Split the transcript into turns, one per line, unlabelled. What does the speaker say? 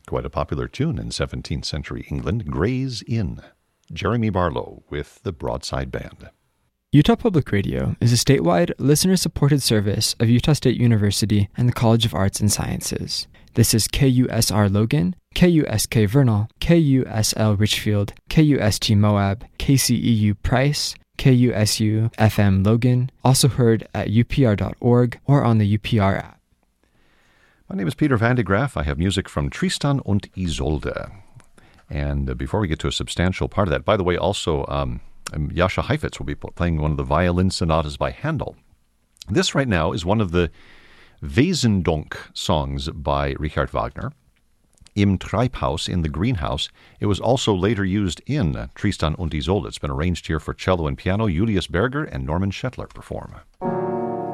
Quite a popular tune in 17th century England, Gray's Inn. Jeremy Barlow with the Broadside Band.
Utah Public Radio is a statewide, listener-supported service of Utah State University and the College of Arts and Sciences. This is KUSR Logan, KUSK Vernal, KUSL Richfield, KUST Moab, KCEU Price, KUSU FM Logan, also heard at upr.org or on the UPR app.
My name is Peter Van de Graaf. I have music from Tristan und Isolde. And before we get to a substantial part of that, by the way, also Jascha Heifetz will be playing one of the violin sonatas by Handel. This right now is one of the Wesendonck songs by Richard Wagner. Im Treibhaus, in the greenhouse. It was also later used in Tristan und Isolde. It's been arranged here for cello and piano. Julius Berger and Norman Shetler perform.